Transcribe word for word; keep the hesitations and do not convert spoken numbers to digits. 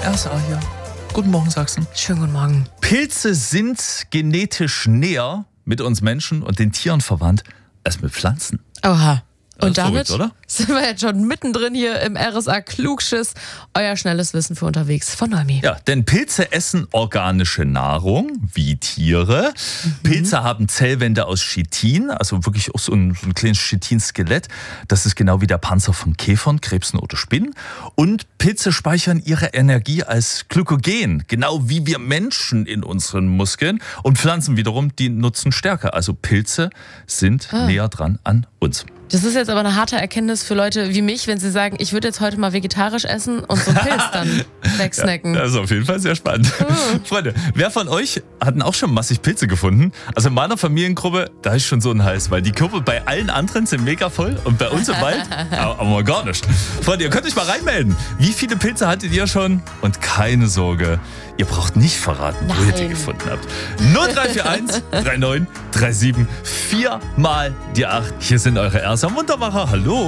R S A hier. Guten Morgen, Sachsen. Schönen guten Morgen. Pilze sind genetisch näher mit uns Menschen und den Tieren verwandt als mit Pflanzen. Oha. Das Und ist damit verrückt, oder? sind wir jetzt schon mittendrin hier im R S A Klugschiss. Euer schnelles Wissen für unterwegs von Neumi. Ja, denn Pilze essen organische Nahrung, wie Tiere. Mhm. Pilze haben Zellwände aus Chitin, also wirklich auch so ein, so ein kleines Chitinskelett. Das ist genau wie der Panzer von Käfern, Krebsen oder Spinnen. Und Pilze speichern ihre Energie als Glykogen, genau wie wir Menschen in unseren Muskeln. Und Pflanzen wiederum, die nutzen Stärke. Also Pilze sind ah. näher dran an uns. Das ist jetzt aber eine harte Erkenntnis für Leute wie mich, wenn sie sagen, ich würde jetzt heute mal vegetarisch essen und so einen Pilz dann wegsnacken. Ja, das ist auf jeden Fall sehr spannend. Mhm. Freunde, wer von euch hat denn auch schon massig Pilze gefunden? Also in meiner Familiengruppe, da ist schon so ein Hals, weil die Körper bei allen anderen sind mega voll und bei uns im Wald aber mal gar nicht. Freunde, ihr könnt euch mal reinmelden. Wie viele Pilze hattet ihr schon? Und keine Sorge, ihr braucht nicht verraten, Nein. wo ihr die gefunden habt. null drei vier eins drei neun drei sieben vier mal die acht. Hier sind eure Erster Muntermacher. Hallo.